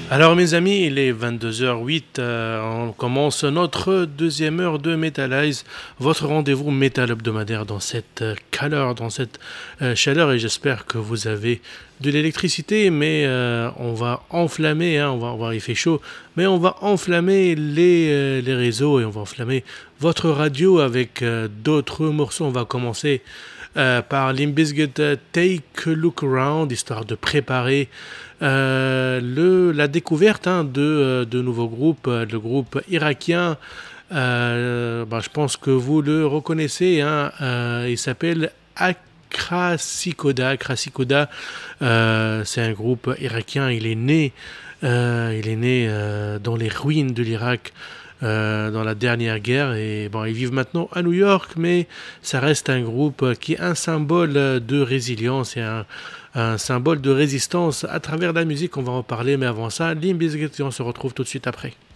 Alors mes amis, il est 22h08, on commence notre deuxième heure de Metalize, votre rendez-vous métal hebdomadaire dans cette chaleur, chaleur et j'espère que vous avez de l'électricité, mais on va enflammer, hein, il fait chaud, mais on va enflammer les réseaux et on va enflammer votre radio avec d'autres morceaux. On va commencer par Limp Bizkit, Take a Look Around, histoire de préparer la découverte hein, de nouveaux groupes, le groupe irakien. Je pense que vous le reconnaissez, hein, il s'appelle Akrasikoda. Krasikoda, c'est un groupe irakien. Il est né dans les ruines de l'Irak dans la dernière guerre et bon, ils vivent maintenant à New York, mais ça reste un groupe qui est un symbole de résilience et un symbole de résistance à travers la musique. On va en parler, mais avant ça, Limp Bizkit, on se retrouve tout de suite après.